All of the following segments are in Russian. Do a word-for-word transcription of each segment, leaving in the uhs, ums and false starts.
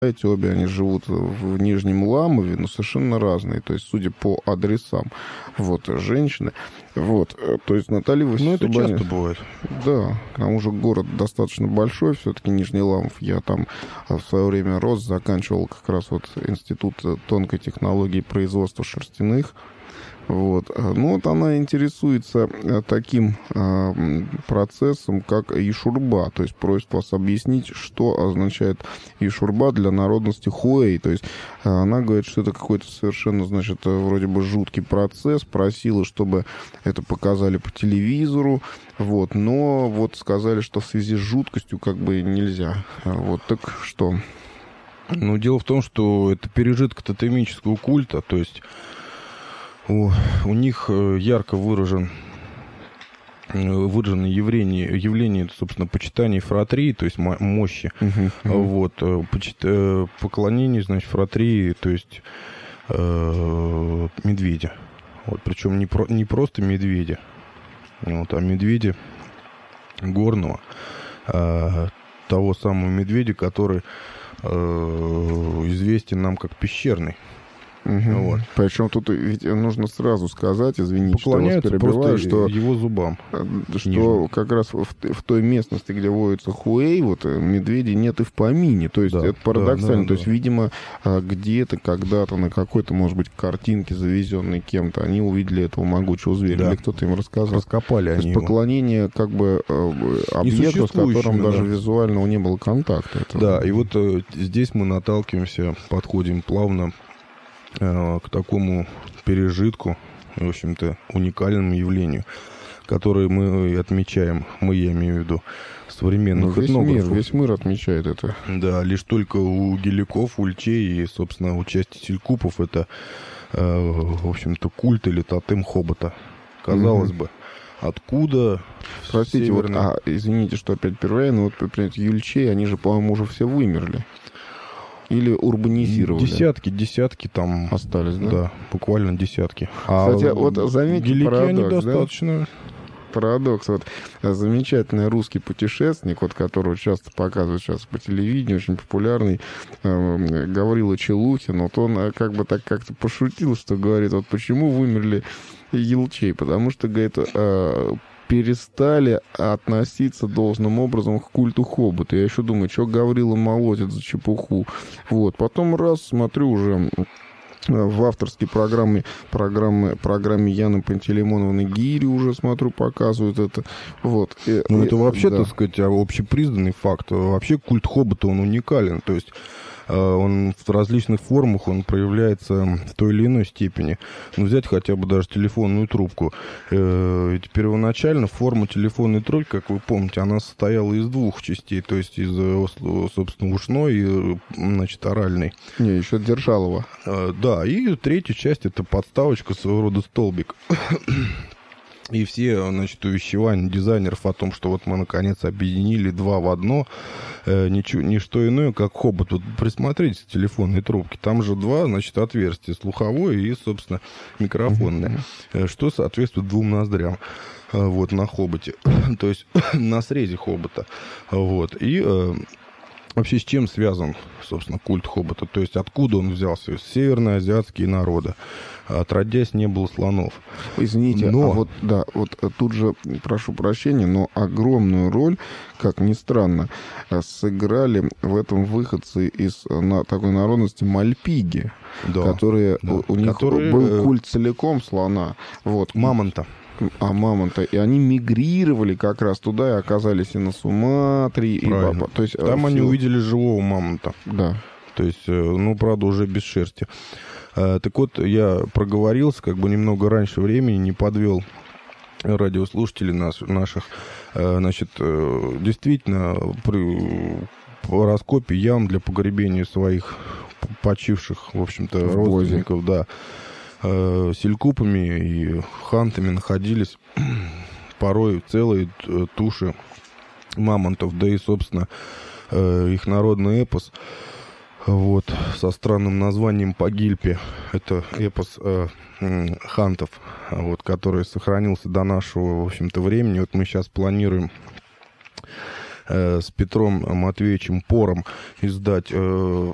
эти обе они живут в Нижнем Ламове, но совершенно разные, то есть, судя по адресам, вот, женщины, вот, то есть Наталья Васильевна... Ну, это часто бывает. Да, к тому же город достаточно большой, все-таки Нижний Ламов, я там в свое время рос, заканчивал как раз вот институт тонкой технологии производства шерстяных. Вот. Ну, вот она интересуется таким э, процессом, как ишурба, то есть просит вас объяснить, что означает ишурба для народности хуэй. То есть э, она говорит, что это какой-то совершенно, значит, вроде бы жуткий процесс, просила, чтобы это показали по телевизору, вот, но вот сказали, что в связи с жуткостью как бы нельзя. Вот, так что? Ну, дело в том, что это пережиток тотемического культа, то есть У, у них ярко выражен, выражено явление, явление, собственно, почитания фратрии, то есть мощи, uh-huh, uh-huh. Вот, почит, поклонение, значит, фратрии, то есть э, медведя. Вот, причем не, про, не просто медведя, вот, а медведя горного, э, того самого медведя, который э, известен нам как пещерный. Угу. Вот. Причем тут ведь нужно сразу сказать, извините, что я вас перебиваю, что его зубам. Что нижним. Как раз в, в той местности, где водится хуэй, вот медведей нет и в помине. То есть да, это парадоксально. Да, да, То есть, да. видимо, где-то, когда-то на какой-то, может быть, картинке, завезенной кем-то, они увидели этого могучего зверя. Да. Или кто-то им рассказал. Раскопали То они есть поклонение как бы объекту, с которым даже да. визуального не было контакта. Это... Да, и вот здесь мы наталкиваемся, подходим плавно к такому пережитку, в общем-то, уникальному явлению, которое мы отмечаем, мы, я имею в виду, современных ну, этнографов. Весь мир, весь мир отмечает это. Да, лишь только у геликов, ульчей и, собственно, у части селькупов это, э, в общем-то, культ или тотем хобота. Казалось mm-hmm. бы, откуда... Простите, северный... вот, а, извините, что опять первое, но вот, например, юльчей, они же, по-моему, уже все вымерли. Или урбанизировали? Десятки, десятки там... Остались, да? Да, буквально десятки. Кстати, а вот заметьте парадокс, недостаточно. Да? Парадокс. Вот замечательный русский путешественник, вот которого часто показывают сейчас по телевидению, очень популярный, э, Гаврила Челухин, вот он как бы так как-то пошутил, что говорит, вот почему вымерли елчей? Потому что, говорит, э, перестали относиться должным образом к культу хобота. Я еще думаю, что Гаврила молотит за чепуху. Вот. Потом раз, смотрю уже в авторской программе, программе, программе Яны Пантелеймоновны Гири уже, смотрю, показывают это. Вот. И, ну, и, это вообще, да. так сказать, общепризнанный факт. Вообще культ хобота, он уникален. То есть он в различных формах, он проявляется в той или иной степени. Ну, взять хотя бы даже телефонную трубку. Ведь первоначально форма телефонной трубки, как вы помните, она состояла из двух частей. То есть из, собственно, ушной и, значит, оральной. Не, еще держалова. Да, и третья часть — это подставочка, своего рода столбик. И все, значит, увещевания дизайнеров о том, что вот мы, наконец, объединили два в одно, э, ничего, не что иное, как хобот. Вот присмотритесь к телефонной трубке. Там же два, значит, отверстия. Слуховое и, собственно, микрофонное. Mm-hmm. Что соответствует двум ноздрям. Вот, на хоботе. То есть на срезе хобота. Вот. И... Э, вообще, с чем связан, собственно, культ хобота? То есть, откуда он взялся? Северноазиатские народы. Отродясь, не было слонов. Извините, но... а вот, да, вот тут же, прошу прощения, но огромную роль, как ни странно, сыграли в этом выходцы из на, такой народности мальпиги, да, которые, да. У, у них которые... был культ целиком слона. Вот. Мамонта. А мамонта. И они мигрировали как раз туда и оказались и на Суматре. И, то есть, там все... они увидели живого мамонта. Да. То есть, ну, правда, уже без шерсти. Так вот, я проговорился как бы немного раньше времени, не подвел радиослушателей нас, наших. Значит, действительно, при по раскопе ям для погребения своих почивших, в общем-то, в родственников, да, селькупами и хантами находились порой целые туши мамонтов, да и, собственно, их народный эпос, вот, со странным названием «Пагильпи». Это эпос э, хантов, вот, который сохранился до нашего, в общем-то, времени. Вот мы сейчас планируем э, с Петром Матвеевичем Пором издать э,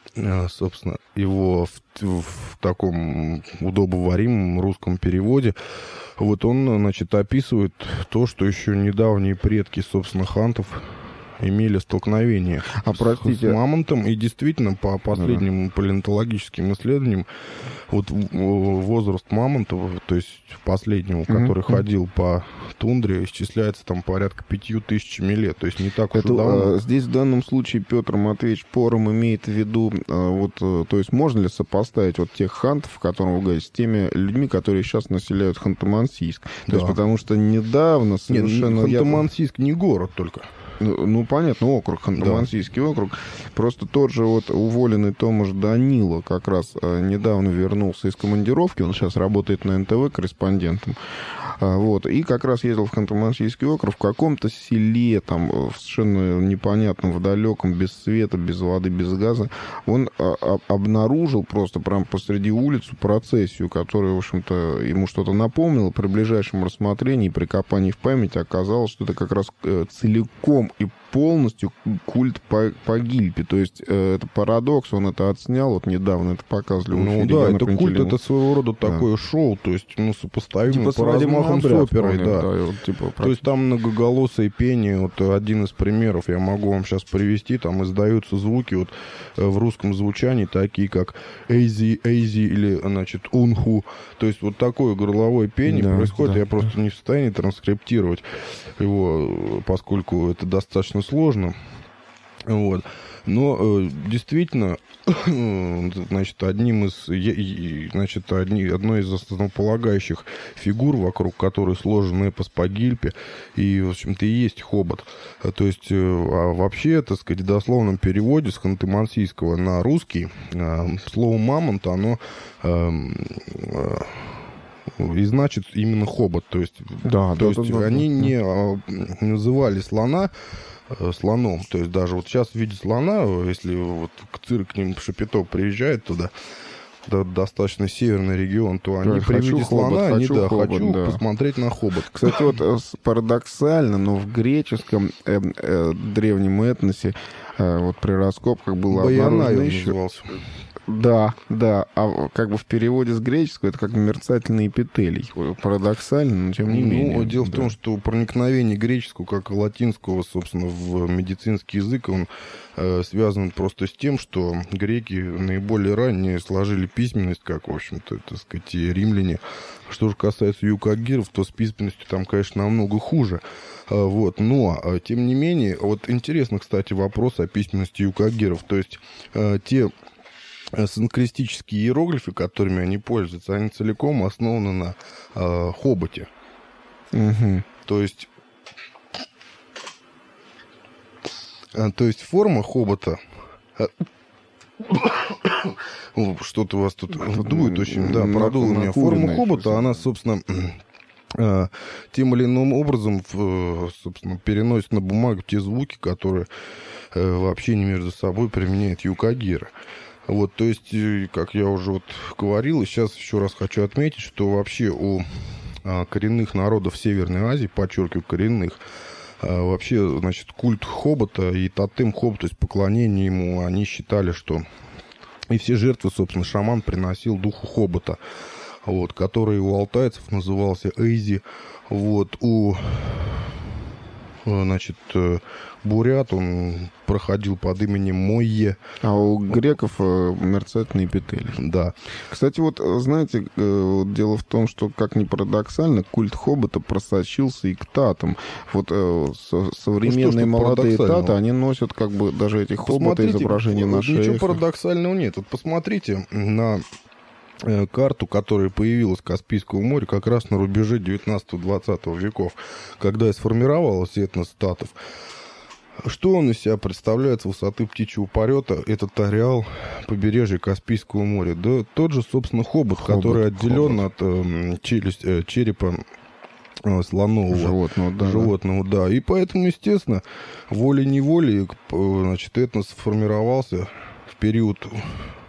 собственно, его в, в таком удобоваримом русском переводе. Вот он, значит, описывает то, что еще недавние предки, собственно, хантов имели столкновение а, с, простите. с мамонтом. И действительно, по последним да. палеонтологическим исследованиям, вот возраст мамонта, то есть последнего, mm-hmm. который mm-hmm. ходил по тундре, исчисляется там порядка пятью тысячами лет. То есть не так уж Это, и давно. А, здесь в данном случае Петр Матвеевич Пором имеет в виду, а, вот, то есть можно ли сопоставить вот тех хантов, о которых вы говорите, с теми людьми, которые сейчас населяют Ханты-Мансийск? То да. есть потому что недавно совершенно... Нет, Ханты-Мансийск я... не город только. Ну, ну, понятно, округ, Ханты-Мансийский да. округ. Просто тот же вот уволенный Томаш Данило как раз а, недавно вернулся из командировки. Он сейчас работает на эн тэ вэ корреспондентом. А, вот. И как раз ездил в Ханты-Мансийский округ в каком-то селе, там, совершенно непонятном, в далеком, без света, без воды, без газа. Он а, а, обнаружил просто прямо посреди улицы процессию, которая, в общем-то, ему что-то напомнила. При ближайшем рассмотрении, при копании в памяти оказалось, что это как раз целиком и полностью культ по, по Гильпе. То есть э, это парадокс, он это отснял, вот недавно это показывали. Ну да, это культ, это своего рода да. такое шоу, то есть, ну, сопоставимо типа по размахам с оперой, да. да вот, типа, то есть там многоголосое пение, вот один из примеров я могу вам сейчас привести, там издаются звуки вот в русском звучании, такие как эйзи, эйзи или, значит, унху, то есть вот такое горловое пение да, происходит, да, я да. просто не в состоянии транскриптировать его, поскольку это достаточно сложно. Вот. Но э, действительно, значит, одним из, значит, одни, одной из основополагающих фигур, вокруг которой сложен эпос по Гильпе, и, в общем-то, и есть хобот. То есть, э, а вообще, так сказать, в дословном переводе с ханты-мансийского на русский э, слово «мамонт», оно... Э, э, и значит именно хобот. То есть, да, то да, есть да, они да. не называли слона слоном. То есть даже вот сейчас в виде слона, если вот цирк к ним Шапито приезжает туда, да, достаточно северный регион, то они да, при виде слона, хобот, они, хочу, да, хобот, хочу да. посмотреть на хобот. Кстати, вот парадоксально, но в греческом э, э, древнем этносе э, вот при раскопках было обнаружено еще... назывался. Да, да. А как бы в переводе с греческого это как мерцательный эпителий. Парадоксально, но тем не ну, менее. Ну, дело да. в том, что проникновение греческого, как и латинского, собственно, в медицинский язык, он э, связан просто с тем, что греки наиболее ранее сложили письменность, как, в общем-то, так сказать, и римляне. Что же касается юкагиров, то с письменностью там, конечно, намного хуже. Вот. Но, тем не менее, вот интересно, кстати, вопрос о письменности юкагиров. То есть э, те... санскристические иероглифы, которыми они пользуются, они целиком основаны на э, хоботе. Угу. То есть, э, то есть форма хобота... Э, что-то у вас тут дует очень, да, продуло меня. Форма хобота, она, собственно... э, тем или иным образом, в, собственно, переносит на бумагу те звуки, которые э, в общении между собой применяют юкагиры. Вот, то есть, как я уже вот говорил, и сейчас еще раз хочу отметить, что вообще у а, коренных народов Северной Азии, подчеркиваю, коренных, а, вообще, значит, культ хобота и тотем хобота, то есть поклонение ему, они считали, что и все жертвы, собственно, шаман приносил духу хобота, вот, который у алтайцев назывался Эйзи, вот, у... Значит, бурят, он проходил под именем Мойе. А у греков мерцательный эпителий. Да. Кстати, вот, знаете, вот дело в том, что, как ни парадоксально, культ хобота просочился и к татам. Вот современные ну, что, молодые таты, они носят как бы даже эти хоботы, изображения на шее. Ничего парадоксального нет. Вот посмотрите на... карту, которая появилась в Каспийском море как раз на рубеже девятнадцатого-двадцатого веков, когда и сформировалась этнос татов. Что он из себя представляет с высоты птичьего полета, этот ареал побережья Каспийского моря? Да тот же, собственно, хобот, хобот который отделен хобот. от э, челюсть, э, черепа э, слонового животного, да, животного, да. И поэтому, естественно, волей-неволей, значит, этнос сформировался в период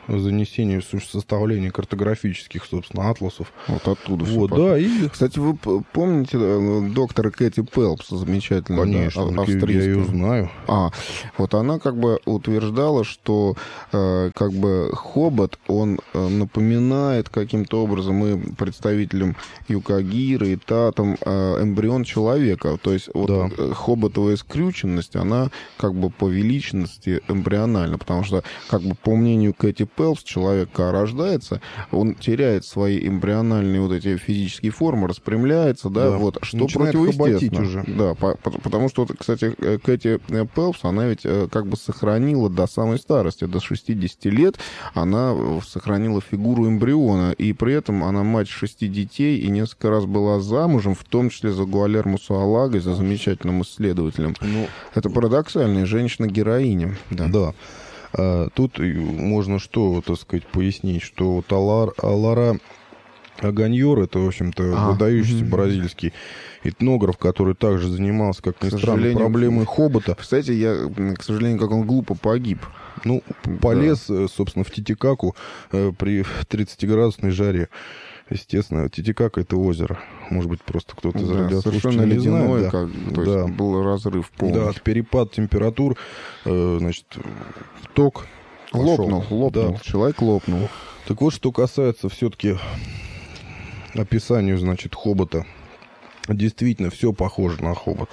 занесению, составлению картографических, собственно, атласов. Вот оттуда вот, все. Да, и... Кстати, вы помните доктора Кэти Пелпс, замечательно, конечно, да, я ее знаю. А, вот она как бы утверждала, что э, как бы хобот, он э, напоминает каким-то образом и представителям юкагиры, и татам э, эмбрион человека. То есть вот да. хоботовая скрюченность, она как бы по величности эмбриональна, потому что, как бы по мнению Кэти Пелпс, человек, когда рождается, он теряет свои эмбриональные вот эти физические формы, распрямляется, да, да. вот, что противоестественно. Уже. Да, по, по, потому что, кстати, Кэти Пелпс, она ведь как бы сохранила до самой старости, до шестидесяти лет, она сохранила фигуру эмбриона, и при этом она мать шести детей и несколько раз была замужем, в том числе за Гуильермо Суалагой, за замечательным исследователем. Ну, это парадоксальная женщина-героиня. Да. да. А, тут можно что, так сказать, пояснить, что вот Алар, Алара Аганьор, это, в общем-то, а, выдающийся угу. бразильский этнограф, который также занимался, как ни странно, проблемой хобота. Кстати, я, к сожалению, как он глупо погиб. Ну, полез, да. собственно, в Титикаку э, при тридцатиградусной жаре. Естественно, Титикака — это озеро. Может быть, просто кто-то из да, радиослушателей не знает. Да. Как, то да. есть был разрыв полный. Да, перепад температур, э, значит, ток лопнул, пошел. лопнул, да. человек лопнул. Так вот, что касается все-таки описанию, значит, хобота. Действительно, все похоже на хобот.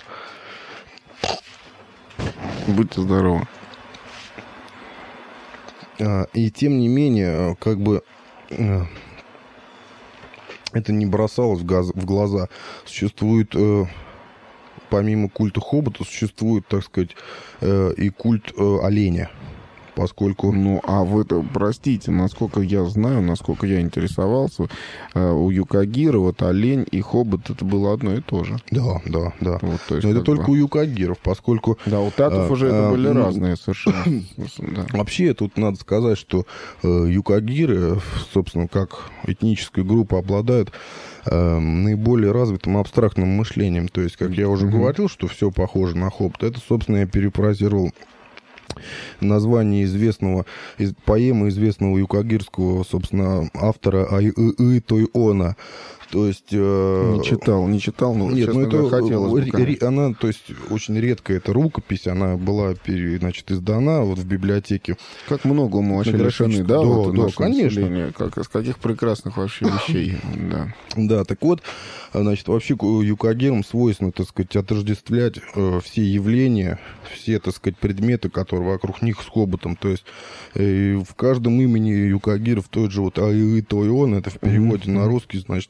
Будьте здоровы. А, и тем не менее, как бы... это не бросалось в, газ, в глаза. Существует, э, помимо культа хобота, существует, так сказать, э, и культ э, оленя. Поскольку... Ну, а вы-то, простите, насколько я знаю, насколько я интересовался, э, у юкагиры вот олень и хобот это было одно и то же. Да, да, да. Вот, то есть, но это только бы... у юкагиров, поскольку... Да, у татов а, уже это а, были а, разные совершенно. Да. Вообще, тут надо сказать, что э, юкагиры, собственно, как этническая группа, обладают э, наиболее развитым абстрактным мышлением. То есть, как я уже mm-hmm. говорил, что все похоже на хобот. Это, собственно, я перефразировал название известного, из, поэмы известного юкагирского, собственно, автора Айы Тойона. То есть... Э, не читал, не читал, но, нет, честно ну, это хотелось бы, ре, она, то есть, очень редкая эта рукопись, она была, значит, издана вот в библиотеке. Как много мы вообще лишены, да? Да, вот да, конечно. Как, из каких прекрасных вообще вещей, да. Да, так вот, значит, вообще юкагирам свойственно, так сказать, отождествлять э, все явления, все, так сказать, предметы, которые вокруг них с хоботом. То есть э, в каждом имени юкагиров тот же вот Айы Тойон, это в переводе mm-hmm. на русский, значит,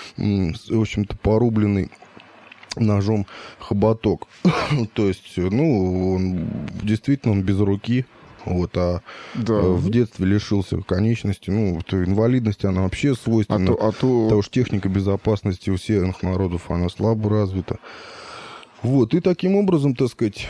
в общем-то, порубленный ножом хоботок. То есть, ну, он, действительно, он без руки. Вот, а да. в детстве лишился конечности. Ну, то инвалидность, она вообще свойственна. А то, а то... Потому что техника безопасности у всех народов, она слабо развита. Вот, и таким образом, так сказать,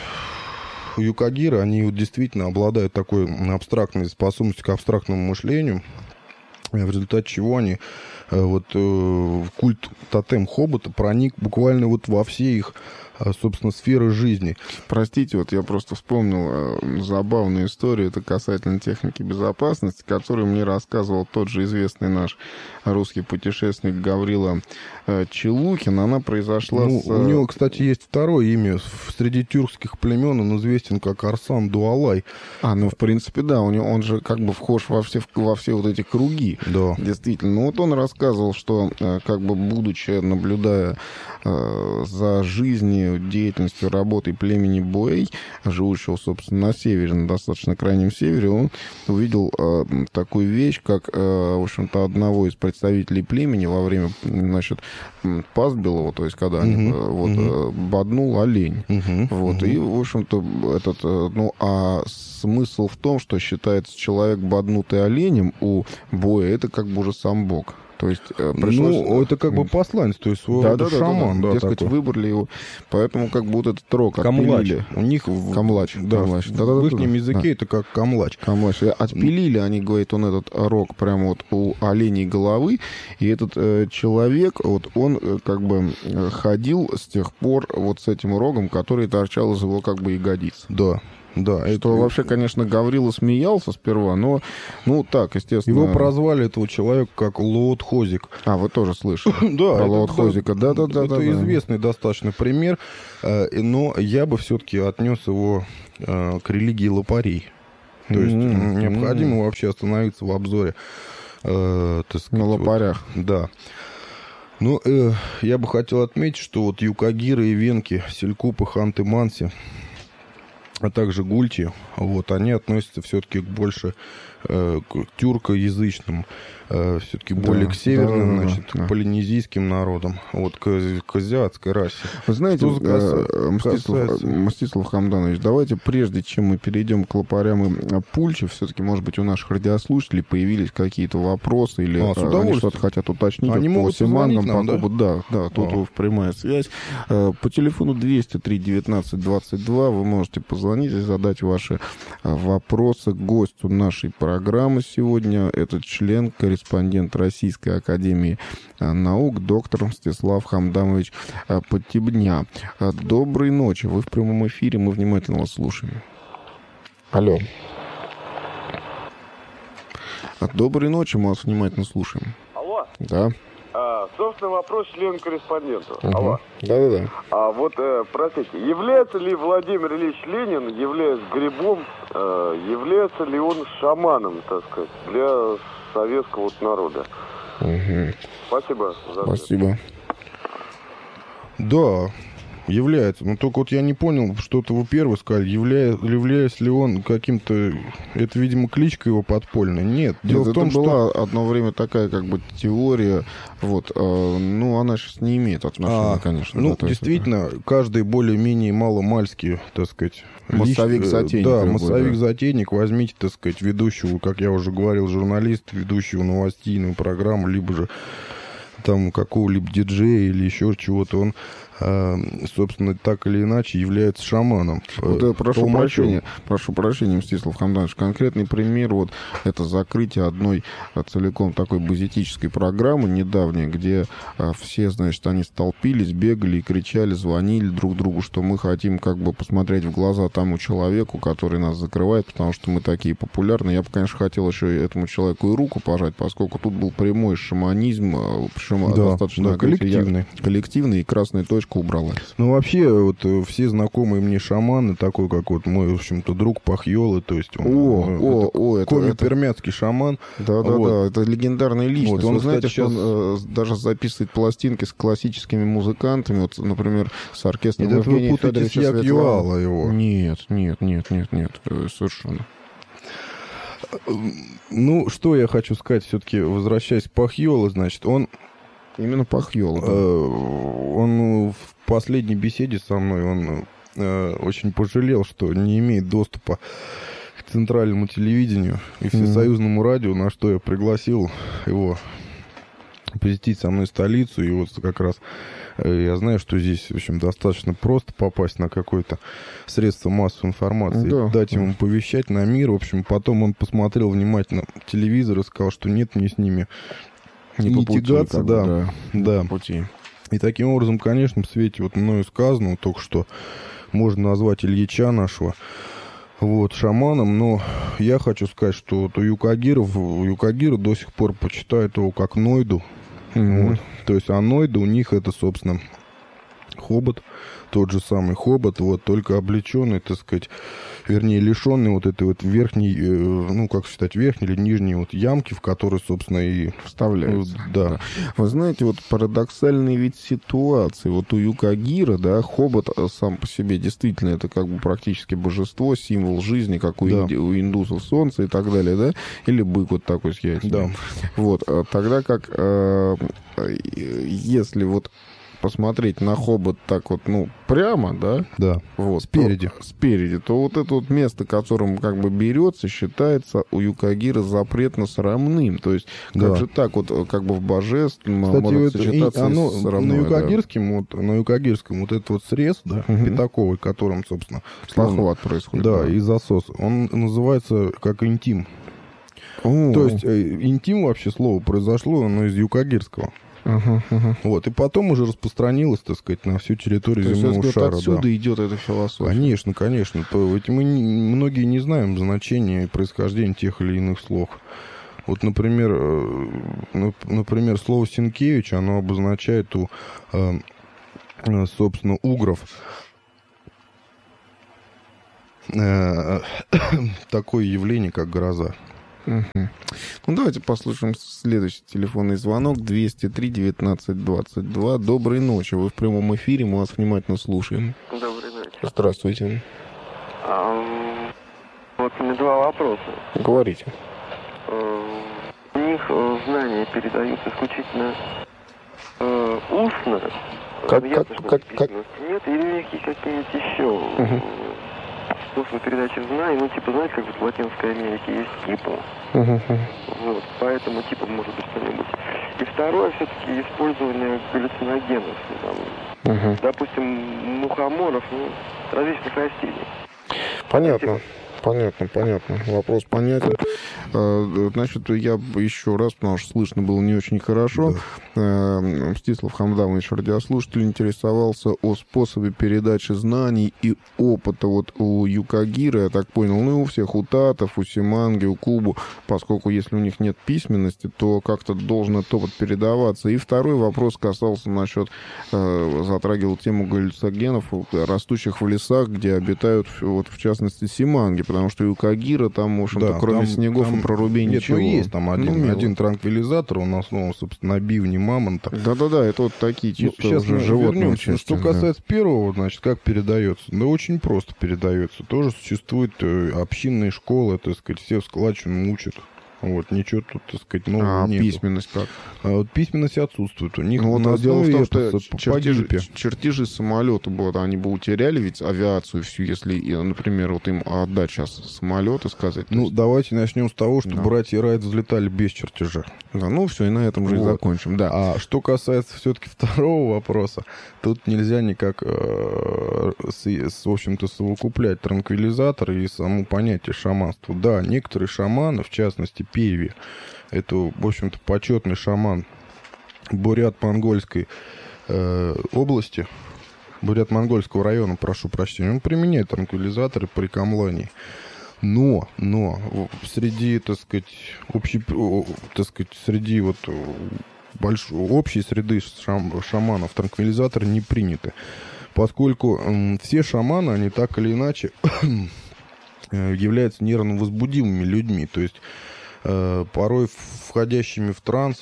юкагиры, они вот действительно обладают такой абстрактной способностью к абстрактному мышлению, в результате чего они вот э, культ тотем хобота проник буквально вот во все их, собственно, сферы жизни. Простите, вот я просто вспомнил э, забавную историю, это касательно техники безопасности, которую мне рассказывал тот же известный наш русский путешественник Гаврила э, Челухин. Она произошла ну, с... У него, кстати, есть второе имя. Среди тюркских племен он известен как Арсан Дуалай. А, ну, в принципе, да, у него, он же как бы вхож во все, во все вот эти круги. Да. Действительно. Ну, вот он рассказывал, что, э, как бы, будучи, наблюдая э, за жизнью, деятельностью, работой племени Буэй, живущего, собственно, на севере, на достаточно крайнем севере, он увидел э, такую вещь, как, э, в общем-то, одного из представителей племени во время, значит, пастбилова, то есть когда они, uh-huh, вот, uh-huh. боднул олень. Uh-huh, вот, uh-huh. И, в общем-то, этот, ну, а смысл в том, что считается человек, боднутый оленем у Буэ, это как бы уже сам бог. То есть, пришлось... Ну, это как бы посланец, то есть свой да, да, шаман. Да, да, дескать, такой. Выбрали его. Поэтому как бы вот этот рог камлач. Отпилили. У них... Камлач. Да, камлач. Да, да, в их языке да. это как камлач. Камлач. Отпилили, они, говорят, он этот рог прямо вот у оленей головы. И этот э, человек, вот он э, как бы ходил с тех пор вот с этим рогом, который торчал из его как бы ягодиц. Да. Да, что это... вообще, конечно, Гаврила смеялся сперва, но, ну, так, естественно... Его прозвали, этого человека, как Лоот Хозик. А, вы тоже слышали? Да, про Лоот Хозика. Да-да-да. Это известный достаточно пример, но я бы все-таки отнес его к религии лопарей. То есть mm-hmm. необходимо mm-hmm. вообще остановиться в обзоре. Э, так сказать, на лопарях. Вот, да. Ну, э, я бы хотел отметить, что вот юкагиры и венки, селькупы, ханты-манси, а также гульти, вот, они относятся все-таки больше э, к тюркоязычным, э, все-таки да, более к северным, да, значит, да, да. полинезийским народам, вот, к, к азиатской расе. Вы знаете, э, Мстислав, Мстислав Хамданович, давайте, прежде чем мы перейдем к лопарям и пульче, все-таки, может быть, у наших радиослушателей появились какие-то вопросы, или а, а, они что-то хотят уточнить они по Симангам, нам, по Кубу. Да, да, тут а. прямая связь. По телефону двести три девятнадцать двадцать два вы можете позвонить и задать ваши вопросы гостю нашей программы сегодня. Это член, корреспондент Российской академии наук, доктор Мстислав Хамданович Подтебня. Доброй ночи. Вы в прямом эфире, мы внимательно вас слушаем. Алло. Доброй ночи, мы вас внимательно слушаем. Алло. Да. А, собственно, вопрос члену-корреспонденту. Угу. Алло. Да-да-да. А вот, э, простите, является ли Владимир Ильич Ленин, являясь грибом, э, является ли он шаманом, так сказать, для советского вот народа? Угу. Спасибо за ответ. Спасибо. Да, является. Но только вот я не понял, что-то вы первый сказали, являя, является ли он каким-то... Это, видимо, кличка его подпольная. Нет. Дело Нет, в том, это была что... одно время такая как бы теория, вот, э, ну, она сейчас не имеет отношения, а, конечно. Ну, да, действительно, это... каждый более-менее маломальский, так сказать... Массовик-затейник. Да, любой, массовик-затейник. Да. Возьмите, так сказать, ведущего, как я уже говорил, журналиста, ведущего новостейную программу, либо же там какого-либо диджея или еще чего-то, он, э, собственно, так или иначе является шаманом. Вот, э, прошу толмачом. прощения, прошу прощения, Мстислав Хамданович, конкретный пример, вот, это закрытие одной а, целиком такой базитической программы недавней, где а, все, значит, они столпились, бегали и кричали, звонили друг другу, что мы хотим как бы посмотреть в глаза тому человеку, который нас закрывает, потому что мы такие популярные. Я бы, конечно, хотел еще этому человеку и руку пожать, поскольку тут был прямой шаманизм, причем да, достаточно да, коллективный. Я, коллективный, и красная точка убралась. Ну, вообще, вот все знакомые мне шаманы, такой, как вот мой, в общем-то, друг Пахьолы, то есть он... О, о, о, это... Коми-пермяцкий шаман. Да-да-да, вот. Это легендарная личность. Вот, он, Вы знаете, кстати, что сейчас... он э, даже записывает пластинки с классическими музыкантами, вот, например, с оркестром Нет, вы путаете с Як-Юала его. Нет, нет, нет, нет, нет, совершенно. Ну, что я хочу сказать, все-таки, возвращаясь к Пахьоле, значит, он... Именно Пахьола. Да. Он в последней беседе со мной, он э, очень пожалел, что не имеет доступа к центральному телевидению и всесоюзному mm-hmm. радио, на что я пригласил его посетить со мной столицу. И вот как раз э, я знаю, что здесь, в общем, достаточно просто попасть на какое-то средство массовой информации, да. дать ему повещать на мир. В общем, потом он посмотрел внимательно телевизор и сказал, что нет мне с ними... Не, не пути, тягаться, да, бы, да, да. Пути. И таким образом, конечно, в свете вот мною сказанного только что можно назвать Ильича нашего вот, шаманом, но я хочу сказать, что вот у юкагиров, юкагиры до сих пор почитают его как Нойду. Mm-hmm. Вот. То есть, а Нойда у них это, собственно, хобот, тот же самый хобот, вот, только облеченный, так сказать, вернее, лишенный вот этой вот верхней, э, ну, как считать, верхней или нижней вот ямки, в которой, собственно, и вставляется. Ну, да. Вы знаете, вот парадоксальный вид ситуации. Вот у юкагира, да, хобот сам по себе действительно это как бы практически божество, символ жизни, как у, да. инди, у индусов солнце и так далее, да, или бык вот такой с яйцами. Да. Вот, тогда как, э, если вот посмотреть на хобот так вот, ну, прямо, да? Да, вот, спереди. То, спереди, то вот это вот место, которым как бы берется, считается у юкагира запретно-срамным. То есть, как да. же так вот, как бы в божественном Кстати, может это, сочетаться и, оно, с срамной, на юкагирском, да. вот, на юкагирском вот этот вот срез, да, угу. пятаковый, которым, собственно... Похват происходит. Да, да, и засос. Он называется как интим. О-о-о. То есть, интим вообще слово произошло, оно из юкагирского. Uh-huh, uh-huh. Вот, и потом уже распространилось, так сказать, на всю территорию То земного есть, шара. отсюда да. идет эта философия. Конечно, конечно. То, ведь мы не, многие не знаем значения и происхождения тех или иных слов. Вот, например, э, например, слово «Сенкевич», оно обозначает у, э, собственно, угров э, такое явление, как гроза. Угу. Ну, давайте послушаем следующий телефонный звонок. двести три девятнадцать двадцать два. Доброй ночи. Вы в прямом эфире, мы вас внимательно слушаем. Добрый вечер. Здравствуйте. А, вот у меня два вопроса. Говорите. У них знания передаются исключительно э, устно. Как, Ясно, как, что как, как? письменности нет, или у них есть какие-нибудь еще Угу. способы передачи знаний, ну, типа, знаете, как вот в Латинской Америке есть КИПО, Угу. вот, поэтому, типа, может быть что-нибудь. И второе, все-таки использование галлюциногенов, там, Угу. допустим, мухоморов, ну, различных растений. Понятно. Понятно, понятно. Вопрос понятен. Значит, я еще раз, потому что слышно было не очень хорошо. Да. Мстислав Хамдамович, радиослушатель, интересовался о способе передачи знаний и опыта. Вот у Юкагира, я так понял, ну и у всех, у татов, у Симанги, у Кубу, поскольку если у них нет письменности, то как-то должен этот опыт передаваться. И второй вопрос касался насчет, затрагивал тему галлюциногенов, растущих в лесах, где обитают, вот в частности, Симанги. Потому что у Кагира там, в общем-то, да, кроме там, снегов там, и прорубей нет, ничего. Ну, есть там один, ну, один транквилизатор, он основан, собственно, на бивне мамонта. Да-да-да, это вот такие чисто ну, сейчас уже животные. Что касается да. первого, значит, как передается? Да очень просто передается. Тоже существуют общинные школы, так сказать, все в складчину учат. Вот, ничего тут, так сказать, нового а нету. Письменность как? А вот письменность отсутствует. У них ну, на вот дело в том, что чертежи, погибли. чертежи самолета, вот, они бы утеряли ведь авиацию всю, если, например, вот им отдать сейчас самолеты, сказать. Ну, есть... давайте начнем с того, что да. братья Райт взлетали без чертежа. Да, ну, все, и на этом вот. же и закончим, да. А что касается все-таки второго вопроса, тут нельзя никак, э, с, с, в общем-то, совокуплять транквилизаторы и само понятие шаманства. Да, некоторые шаманы, в частности, Певи, это, в общем-то, почетный шаман Бурят-Монгольской э, области, Бурят-Монгольского района, прошу прощения, он применяет транквилизаторы при камлании. Но, но, среди, так сказать, общей, так сказать, среди вот большой, общей среды шам, шаманов транквилизаторы не приняты, поскольку э, все шаманы, они так или иначе являются нервно возбудимыми людьми, то есть э, порой входящими в транс,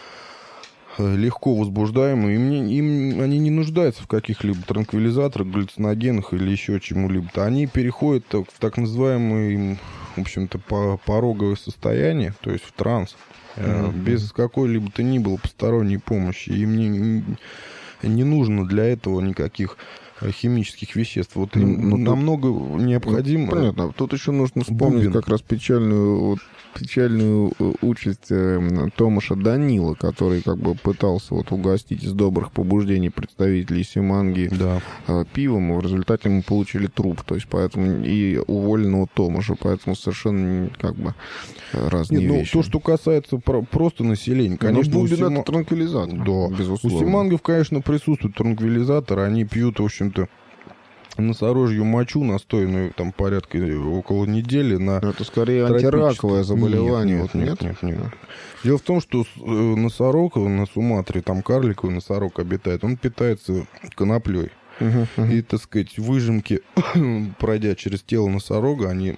э, легко возбуждаемые, им, не, им они не нуждаются в каких-либо транквилизаторах, галлюциногенах или еще чему-либо. Они переходят в так называемое, в общем-то, пороговое состояние, то есть в транс, э, mm-hmm. без какой-либо то ни было посторонней помощи. Им не, не нужно для этого никаких химических веществ. Вот им ну, намного тут, необходимо... Ну, понятно. Тут еще нужно вспомнить бубен. как раз печальную, вот, печальную участь э, Томаша Данила, который как бы пытался вот угостить из добрых побуждений представителей Симанги да. э, пивом, и в результате мы получили труп. То есть поэтому и уволенного Томаша. Поэтому совершенно как бы разные Нет, вещи. Ну, то, что касается про- просто населения, конечно... Бубен Сима... это транквилизатор. Да. Безусловно. У Симангов, конечно, присутствуют транквилизаторы. Они пьют, в общем-то, носорожью мочу, настойную там порядка около недели на... Но это скорее антираковое заболевание. Нет, нет, нет, нет, нет. Дело в том, что носорог на Суматре, там карликовый носорог обитает, он питается коноплей. Uh-huh, uh-huh. И, так сказать, выжимки, пройдя через тело носорога, они...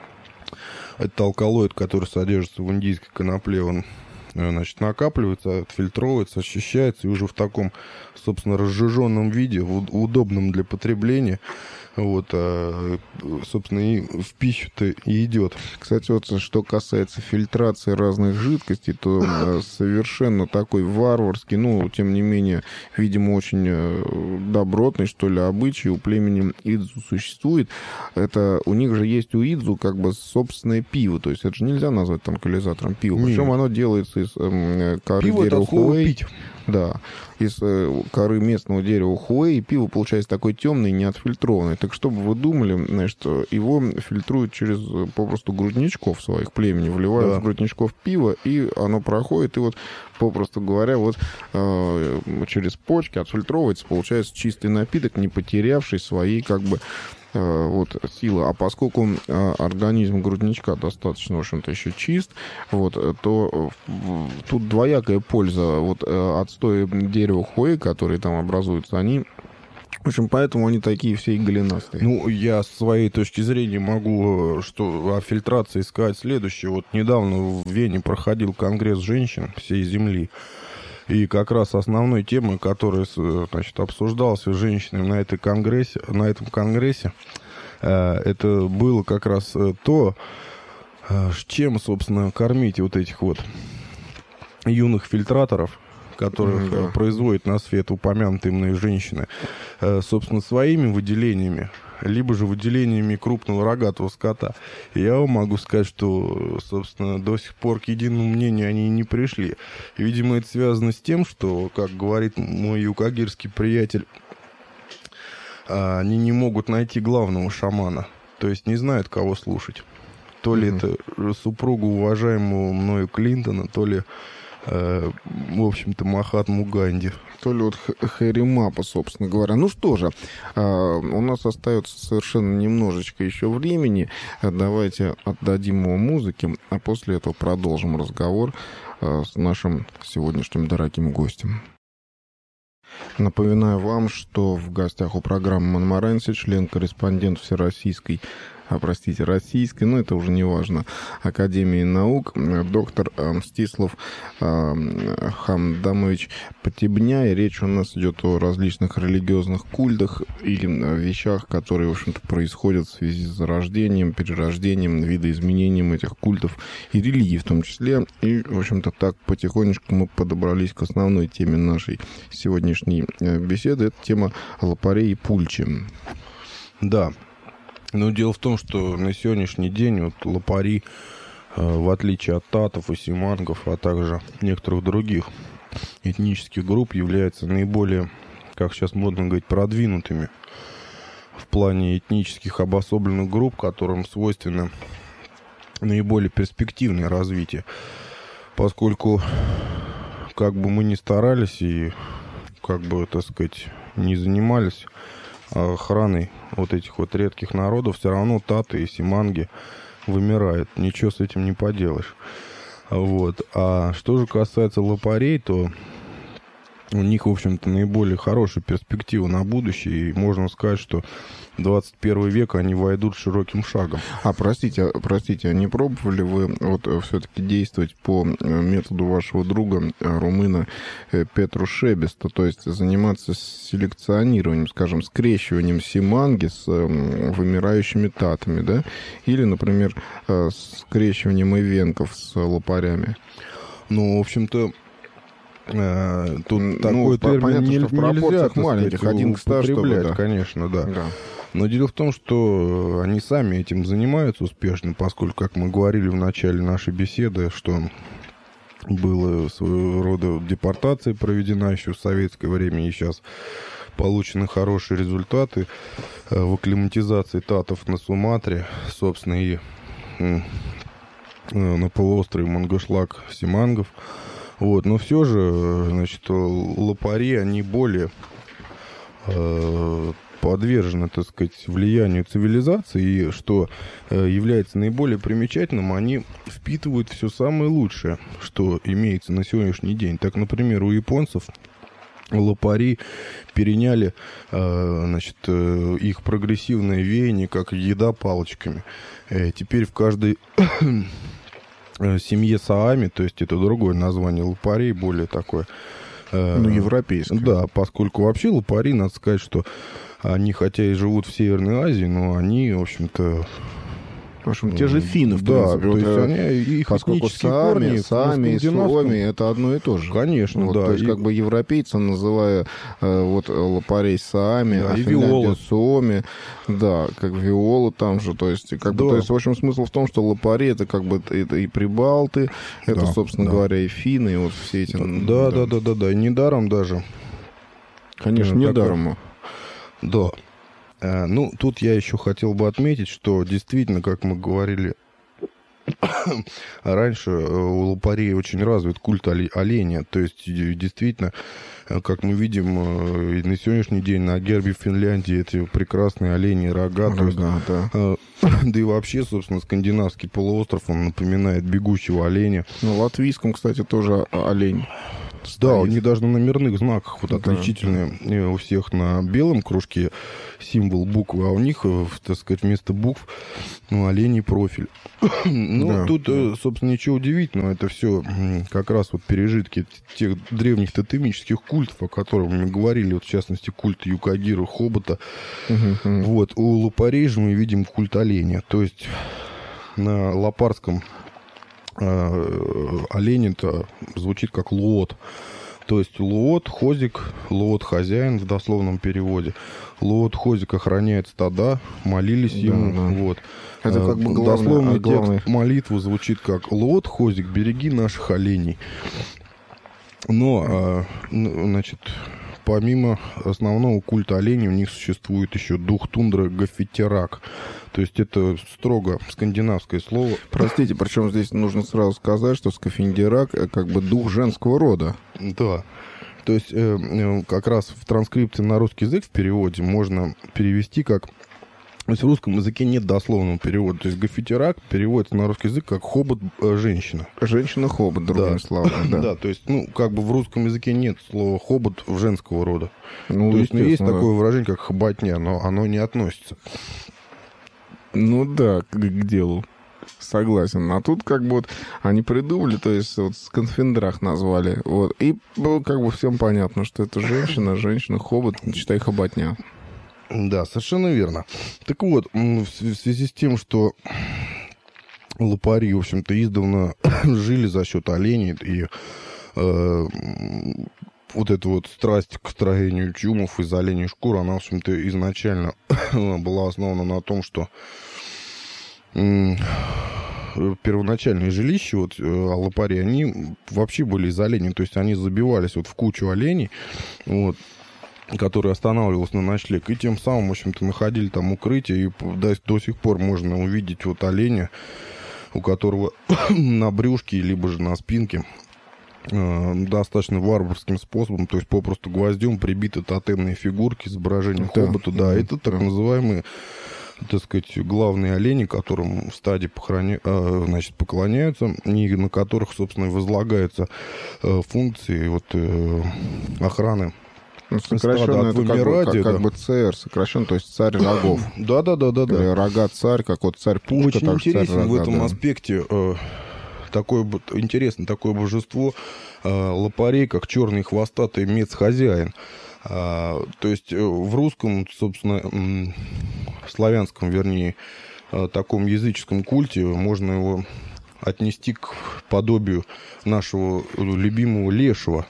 Это алкалоид, который содержится в индийской конопле, он, значит, накапливается, отфильтровывается, очищается, и уже в таком, собственно, разжиженном виде, в удобном для потребления, вот, а, собственно, и в пищу-то и идет. Кстати, вот что касается фильтрации разных жидкостей, то совершенно такой варварский, ну, тем не менее, видимо, очень добротный, что ли, обычай у племени Идзу существует. Это у них же есть у Идзу как бы собственное пиво, то есть это же нельзя назвать транквилизатором пива. Нет. Причем оно делается из э, коры пиво дерева хуэй. Да, из э, коры местного дерева хуэй, и пиво получается такое темное и неотфильтрованное. Так что бы вы думали, значит, его фильтруют через попросту грудничков своих племени, вливают да. в грудничков пиво, и оно проходит, и вот, попросту говоря, вот э, через почки отфильтровывается, получается чистый напиток, не потерявший своей, как бы, э, вот, силы. А поскольку э, организм грудничка достаточно, в общем-то, еще чист, вот, то э, тут двоякая польза. Вот э, отстои дерева хвои, которые там образуются, они... В общем, поэтому они такие все и голенастые. Ну, я с своей точки зрения могу что, о фильтрации сказать следующее. Вот недавно в Вене проходил конгресс женщин всей Земли. И как раз основной темой, которая, значит, обсуждалась женщинами на, этой конгрессе, на этом конгрессе, это было как раз то, чем, собственно, кормить вот этих вот юных фильтраторов, которых mm, да. производят на свет упомянутые мной женщины, собственно, своими выделениями, либо же выделениями крупного рогатого скота. И я вам могу сказать, что, собственно, до сих пор к единому мнению они не пришли. И, видимо, это связано с тем, что, как говорит мой юкагирский приятель, они не могут найти главного шамана, то есть не знают, кого слушать. То ли mm-hmm. это супругу уважаемого мною Клинтона, то ли в общем-то, Махатму Ганди. То ли вот Хэри Мапа, собственно говоря. Ну что же, у нас остается совершенно немножечко еще времени. Давайте отдадим его музыке, а после этого продолжим разговор с нашим сегодняшним дорогим гостем. Напоминаю вам, что в гостях у программы «Монморанси» член-корреспондент Всероссийской, а, простите, Российской, но это уже не важно, Академии наук, доктор э, Мстислав э, Хамдамович Потебня. И речь у нас идет о различных религиозных культах или вещах, которые, в общем-то, происходят в связи с зарождением, перерождением, видоизменением этих культов и религий в том числе. И, в общем-то, так потихонечку мы подобрались к основной теме нашей сегодняшней беседы. Это тема лопарей и пульчи. Да. Но дело в том, что на сегодняшний день вот лопари, в отличие от татов и симангов, а также некоторых других этнических групп, являются наиболее, как сейчас модно говорить, продвинутыми в плане этнических обособленных групп, которым свойственно наиболее перспективное развитие. Поскольку, как бы мы ни старались и, как бы, так сказать, не занимались охраной вот этих вот редких народов, все равно таты и симанги вымирают. Ничего с этим не поделаешь. Вот. А что же касается лопарей, то у них, в общем-то, наиболее хорошая перспектива на будущее. И можно сказать, что в двадцать первый век они войдут широким шагом. А, простите, простите, а не пробовали вы вот все-таки действовать по методу вашего друга, румына Петру Шебеста, то есть заниматься селекционированием, скажем, скрещиванием симанги с вымирающими татами, да? Или, например, скрещиванием ивенков с лопарями? Ну, в общем-то, тут ну, такой термин понятно, не, что в пропорциях нельзя, маленьких, сказать, один к ста, чтобы, да. Конечно, да. да. Но дело в том, что они сами этим занимаются успешно, поскольку, как мы говорили в начале нашей беседы, что была своего рода депортация проведена еще в советское время, и сейчас получены хорошие результаты в акклиматизации татов на Суматре, собственно, и на полуострове Мангышлак симангов. Вот, но все же, значит, лопари, они более э, подвержены, так сказать, влиянию цивилизации, и что э, является наиболее примечательным, они впитывают все самое лучшее, что имеется на сегодняшний день. Так, например, у японцев лопари переняли, э, значит, э, их прогрессивное веяние, как еда палочками. Э, теперь в каждой семье Саами, то есть это другое название лопарей, более такое... Э, ну, европейское. Да, поскольку вообще лопари, надо сказать, что они, хотя и живут в Северной Азии, но они, в общем-то... В общем, те же финны, в да, принципе. То есть вот, они, их поскольку сами, сами и суоми — это одно и то же. Конечно, вот, да. То есть, и... как бы европейцы, называя э, вот лопарей саами, да, а и Финляндия суоми, да, как виолу там же. То есть, как да. бы, то есть, в общем, смысл в том, что лопари — это как бы это и прибалты, это, да, собственно да. говоря, и финны, и вот все эти... Да, да, да, да, да. И недаром даже. Конечно, недаром. Да. Ну, тут я еще хотел бы отметить, что действительно, как мы говорили раньше, у лопарей очень развит культ оленя. То есть, действительно, как мы видим, и на сегодняшний день на гербе Финляндии эти прекрасные олени рога. Рога, то есть, да. Да и вообще, собственно, скандинавский полуостров, он напоминает бегущего оленя. На латвийском, кстати, тоже олень. Да, у них даже на номерных знаках вот Да. отличительные у всех на белом кружке символ буквы, а у них, так сказать, вместо букв ну, оленей профиль. Ну, Да. тут, собственно, ничего удивительного. Это все как раз вот пережитки тех древних тотемических культов, о которых мы говорили, вот в частности, культ Юкагира, Хобота. Мгм. Вот, у лопарей же мы видим культ оленя. То есть на лопарском олень-то звучит как луот. То есть луот, хозик, луот хозяин в дословном переводе. Луот, хозик охраняет стада, молились Да, ему. да. Вот. Это как бы главное- Дословный а главное- текст молитвы звучит как луот, хозик, береги наших оленей. Но, а, ну, значит, помимо основного культа оленей у них существует еще дух тундры Гафитерак. То есть это строго скандинавское слово. Простите, причем здесь нужно сразу сказать, что скафиндерак как бы дух женского рода. Да. То есть э, э, как раз в транскрипции на русский язык в переводе можно перевести как... То есть в русском языке нет дословного перевода. То есть Гафитерак переводится на русский язык как хобот-женщина. Женщина-хобот, другими Да. словами. Да. Да, то есть, ну, как бы в русском языке нет слова хобот в женского рода. Ну, то есть, ну, есть естественно, такое выражение, как хоботня, но оно не относится. Ну да, к, к делу. Согласен. А тут как бы вот они придумали, то есть вот скафендрах назвали. Вот. И ну, как бы всем понятно, что это женщина, женщина-хобот, считай, хоботня. Да, совершенно верно. Так вот, м, в св- в связи с тем, что лопари, в общем-то, издавна жили за счет оленей, и э, м, вот эта вот страсть к строению чумов из оленей шкур, она, в общем-то, изначально была основана на том, что м, первоначальные жилища вот, э, лопари, они вообще были из оленей, то есть они забивались вот в кучу оленей, вот, который останавливался на ночлег, и тем самым, в общем-то, находили там укрытие, и до, до сих пор можно увидеть вот оленя, у которого на брюшке, либо же на спинке э, достаточно варварским способом, то есть попросту гвоздем прибиты тотемные фигурки с изображением Да, хобота, да, да, это так да. называемые, так сказать, главные олени, которым в стаде похороня... э, значит, поклоняются, и на которых, собственно, и возлагаются э, функции вот, э, охраны. Ну, сокращенно Стадо это от как, бы, вымирания, как, как да. бы ЦР, сокращенно, то есть царь рогов. Да, да, да, да, Или да. рога-царь, как вот царь Пушка, Очень так же царь интересен в рога, этом да. аспекте э, такое б- интересно такое божество э, лопарей, как черный хвостатый мец-хозяин. А, то есть э, в русском, собственно, м, славянском, вернее, э, таком языческом культе можно его отнести к подобию нашего любимого лешего.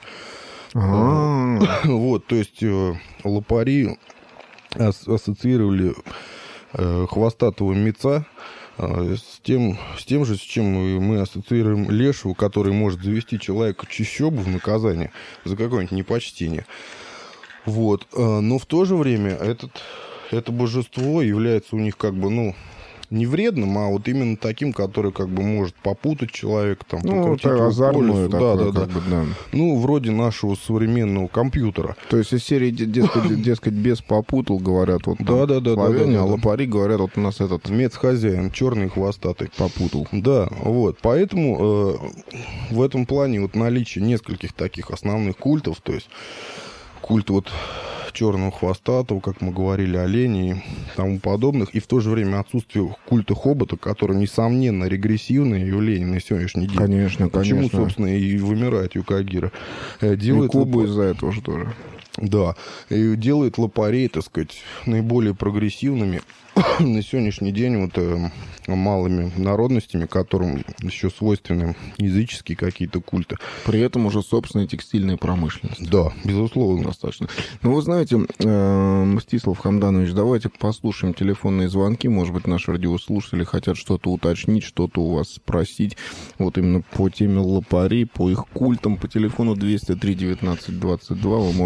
А, Вот, то есть э, лопари ас- ассоциировали э, хвостатого меца э, с тем, с тем же, с чем мы, мы ассоциируем лешего, который может завести человека в чащобу в наказание за какое-нибудь непочтение. Вот. э, Но в то же время этот, это божество является у них как бы, ну, не вредным, а вот именно таким, который как бы может попутать человека, там, ну, покрутить это его по озорное лесу. такое, Да, да, да. как бы, да. Ну, вроде нашего современного компьютера. То есть из серии, де- дескать, дескать, бес попутал, говорят, вот там Да, да, да, славяне, да, да, а да. лопари говорят, вот у нас этот Мец-хозяин, черный хвостатый. попутал. Да, вот. Поэтому э, в этом плане вот наличие нескольких таких основных культов, то есть культ вот черного хвостатого, как мы говорили, оленей и тому подобных, и в то же время отсутствие культа хобота, который, несомненно, регрессивное явление на сегодняшний день. Конечно, Почему, конечно. собственно, и вымирает Юкагира. Э, И Делает Кубу лопа- из-за этого же тоже. Да, и делает лопарей, так сказать, наиболее прогрессивными на сегодняшний день вот э, малыми народностями, которым еще свойственны языческие какие-то культы. При этом уже собственная текстильная промышленность. Да, безусловно. Достаточно. Ну, вы знаете, э, Мстислав Хамданович, давайте послушаем телефонные звонки. Может быть, наши радиослушатели хотят что-то уточнить, что-то у вас спросить. Вот именно по теме лопарей, по их культам. По телефону двести три девятнадцать двадцать два вы можете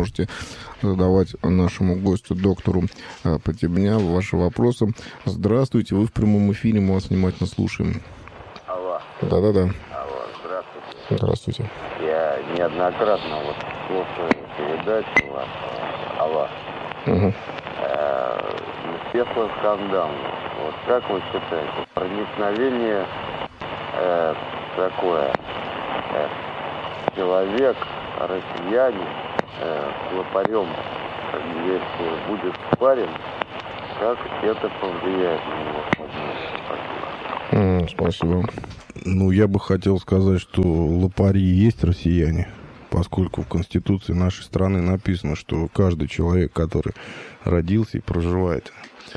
задавать нашему гостю, доктору Потебня, ваши вопросы. Здравствуйте, вы в прямом эфире, мы вас внимательно слушаем. Алло. Да-да-да. Алло, здравствуйте. Здравствуйте. Я неоднократно вот слушаю передачу вас. Алло. Угу. Естественно, скандал. Вот как вы считаете, проникновение э, такое, э, человек, россиянин, э, с лопарем, если будет парень, как это повлияет на него? Mm, спасибо. Ну, я бы хотел сказать, что лопари есть россияне, поскольку в Конституции нашей страны написано, что каждый человек, который родился и проживает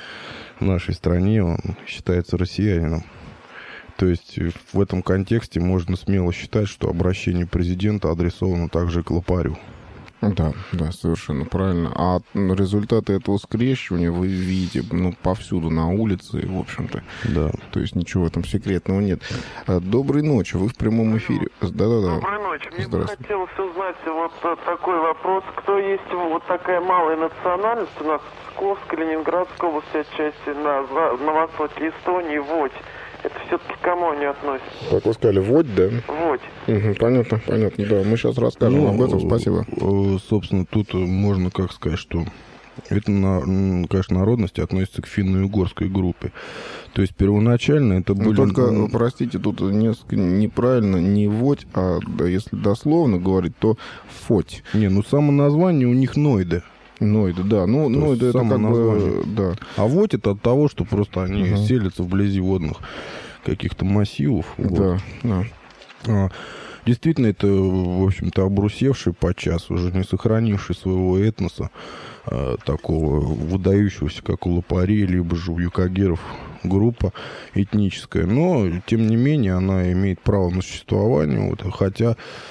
в нашей стране, он считается россиянином. То есть в этом контексте можно смело считать, что обращение президента адресовано также к лопарю. Да, да, совершенно правильно. А результаты этого скрещивания вы видите, ну, повсюду на улице, в общем-то. Да. То есть ничего в этом секретного нет. Доброй ночи, вы в прямом эфире. Да-да-да. Доброй ночи. Мне бы хотелось узнать вот такой вопрос. Кто есть вот такая малая национальность у нас в Псковской, Ленинградской области, отчасти на, на востоке Эстонии, Водь. Это все-таки к кому они относятся? Как вы сказали, Водь, да? Водь. Угу, понятно, понятно. Да, мы сейчас расскажем ну, об этом. Спасибо. Собственно, тут можно как сказать, что это, конечно, народности относится к финно-угорской группе. То есть первоначально это были... Ну, только, простите, тут несколько неправильно, не Водь, а да, если дословно говорить, то Фоть. Не, ну само название у них Нойде. Нойды, да. Ну, Нойды это как бы, да. А вот это от того, что просто они угу. селятся вблизи водных каких-то массивов. Да, вот. да. А, действительно, это, в общем-то, обрусевший подчас, уже не сохранивший своего этноса, а, такого выдающегося, как у лопарей, либо же у юкагеров, группа этническая. Но, тем не менее, она имеет право на существование, вот, хотя...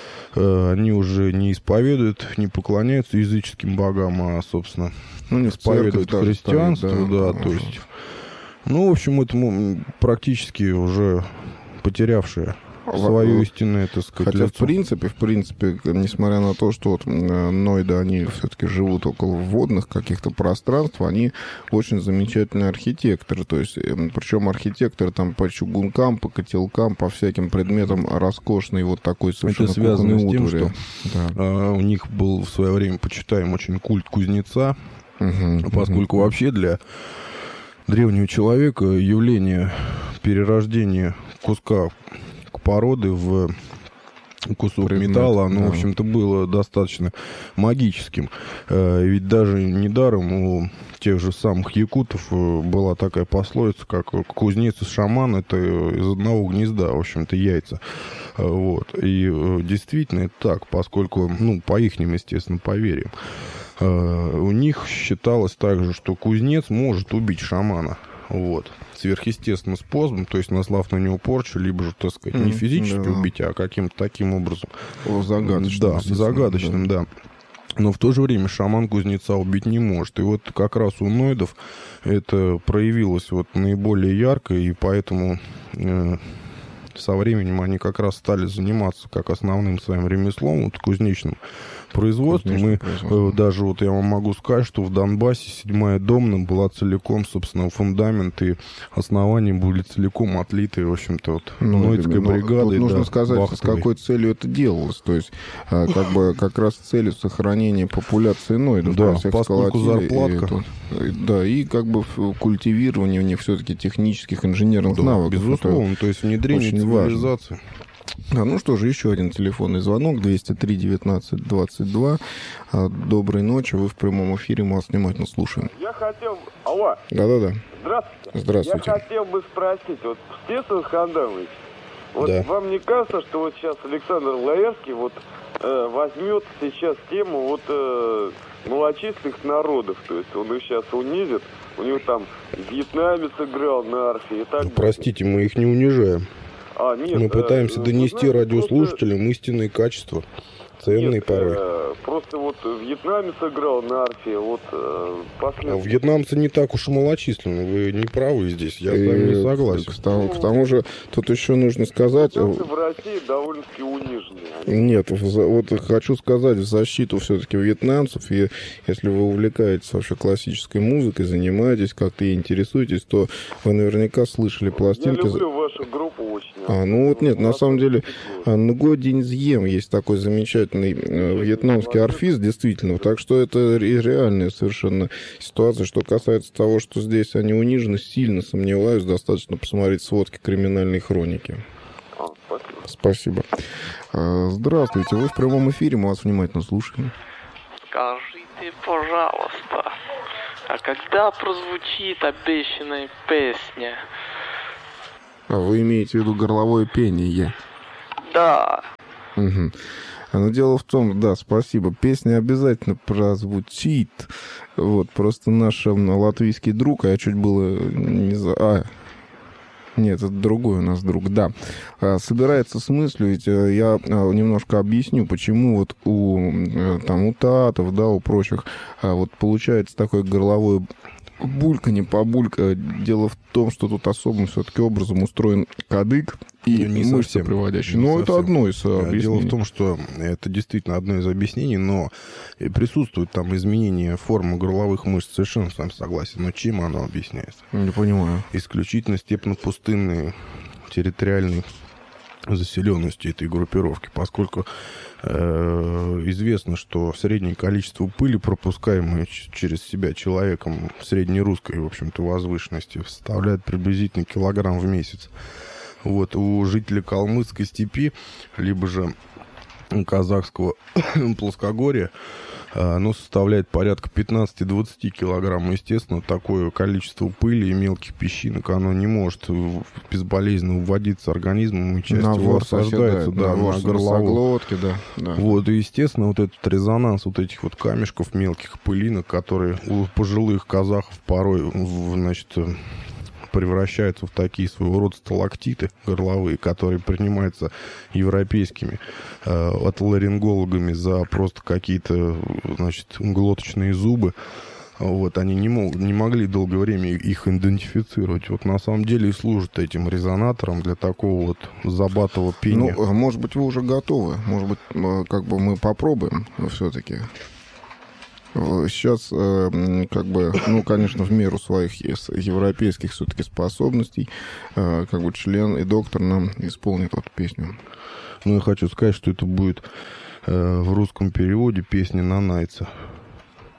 они уже не исповедуют, не поклоняются языческим богам, а, собственно, ну, не исповедуют христианство, ставит, да, да, то есть, ну, в общем, это практически уже потерявшие свое истинное, так сказать, Хотя, лицо. в принципе, в принципе, несмотря на то, что вот Нойды, они все-таки живут около водных каких-то пространств, они очень замечательные архитекторы. То есть, причем архитекторы там по чугункам, по котелкам, по всяким предметам роскошный вот такой совершенно это связано с тем, что да. а, у них был в свое время, почитаем, очень культ кузнеца, угу, поскольку угу. вообще для древнего человека явление перерождения куска породы в кусок Предмет, металла, оно, да. в общем-то, было достаточно магическим. Ведь даже недаром у тех же самых якутов была такая пословица, как кузнец и шаман — это из одного гнезда, в общем-то, яйца. Вот. И действительно это так, поскольку, ну, по ихним, естественно, поверьям, у них считалось также, что кузнец может убить шамана. Вот. Сверхъестественным способом, то есть наслав на него порчу, либо же, так сказать, не физически да. убить, а каким-то таким образом. О, загадочным. Да, загадочным, да. да. Но в то же время шаман кузнеца убить не может. И вот как раз у нойдов это проявилось вот наиболее ярко, и поэтому э, со временем они как раз стали заниматься как основным своим ремеслом, вот кузнечным производством. Мы э, даже вот я вам могу сказать, что в Донбассе седьмая Домна была целиком, собственно, фундамент и основания были целиком отлиты, в общем-то, вот ну, Нойдской бригадой. Тут нужно да, сказать, Бахтовой. С какой целью это делалось. То есть, как бы как раз с целью сохранения популяции нойдов. Да, поскольку зарплатка. И, да, и как бы культивирование у них все-таки технических инженерных да, навыков. Безусловно, это то есть внедрение цивилизации. Важно. А, ну что же, еще один телефонный звонок, двести три девятнадцать двадцать два. Доброй ночи, вы в прямом эфире, мы вас внимательно слушаем. Я хотел... Алло. Да-да-да. Здравствуйте. Здравствуйте. Я хотел бы спросить, вот, Степан Ханданович, вот да. вам не кажется, что вот сейчас Александр Лаевский вот э, возьмет сейчас тему вот э, малочисленных народов, то есть он их сейчас унизит, у него там вьетнамец играл на арфе и так далее. Простите, мы их не унижаем. А, нет, мы пытаемся э, донести знаете, радиослушателям просто... истинные качества Ценный Нет, порой. э, просто вот вьетнамец играл на арфе, вот э, последний. А вьетнамцы не так уж и малочисленны, вы не правы здесь, я с вами не согласен. К тому, к тому же, тут еще нужно сказать... Вьетнамцы в России довольно-таки унижены. Нет, в за- вот хочу сказать в защиту все-таки вьетнамцев, и если вы увлекаетесь вообще классической музыкой, занимаетесь как-то и интересуетесь, то вы наверняка слышали Я пластинки... люблю вашу группу очень. А, ну вот нет, на самом деле, Ngo Dinh Diem есть такой замечательный э, вьетнамский орфист, действительно, так что это ре- реальная совершенно ситуация. Что касается того, что здесь они унижены, сильно сомневаюсь, достаточно посмотреть сводки криминальной хроники. А, спасибо. Спасибо. А, Здравствуйте, вы в прямом эфире, мы вас внимательно слушаем. Скажите, пожалуйста, а когда прозвучит обещанная песня? А вы имеете в виду горловое пение? Да. Угу. Но дело в том, да, спасибо, песня обязательно прозвучит. Вот, просто наш м, латвийский друг, а я чуть было не за... А, нет, это другой у нас друг, да. А, собирается с мыслью, ведь э, я а, немножко объясню, почему вот у, э, там, у татов, да, у прочих, а, вот получается такое горловое булька, не побулька. Дело в том, что тут особым все-таки образом устроен кадык и Ну, не мышцы совсем. приводящие. Не Но это совсем. одно из объяснений. Дело в том, что это действительно одно из объяснений, но и присутствует там изменение формы горловых мышц, совершенно с вами согласен. Но чем оно объясняется? Не понимаю. Исключительно степно-пустынной территориальной заселенности этой группировки, поскольку э, известно, что среднее количество пыли, пропускаемое ч- через себя человеком среднерусской, в общем-то, возвышенности, составляет приблизительно килограмм в месяц. Вот, у жителей Калмыцкой степи, либо же казахского плоскогорья, оно составляет порядка пятнадцать-двадцать килограмм. Естественно, такое количество пыли и мелких песчинок, оно не может безболезненно вводиться организмом, и часть его Ворс осаждается, оседает, да, на на ворс, горловую. носоглотке, да, да. Вот, и, естественно, вот этот резонанс вот этих вот камешков, мелких пылинок, которые у пожилых казахов порой, в, значит, превращаются в такие своего рода сталактиты горловые, которые принимаются европейскими э, отоларингологами за просто какие-то, значит, глоточные зубы. Вот, они не, мог, не могли долгое время их идентифицировать. Вот на самом деле и служат этим резонатором для такого вот забатого пения. Ну, может быть, вы уже готовы. Может быть, как бы мы попробуем все-таки. Сейчас, как бы, ну, конечно, в меру своих европейских все-таки способностей, как бы член и доктор нам исполнит эту песню. Ну, я хочу сказать, что это будет э, в русском переводе песня Нанайца.